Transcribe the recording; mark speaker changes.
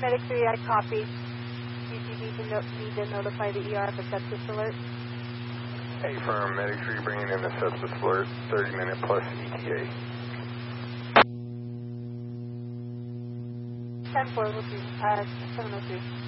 Speaker 1: Medic 3, I copy. You need to notify the ER of a sepsis alert.
Speaker 2: Hey, firm, Medic 3 bringing in the sepsis alert, 30-minute plus ETA.
Speaker 1: 10-4, 703.